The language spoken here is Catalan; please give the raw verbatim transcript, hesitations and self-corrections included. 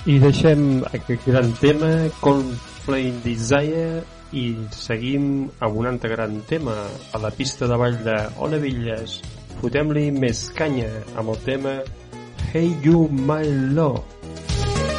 I deixem aquest gran tema, Coldplay Desire, i seguim amb un altre gran tema a la pista de ball de Ona Villas. Fotem-li més canya amb el tema Hey You My Love.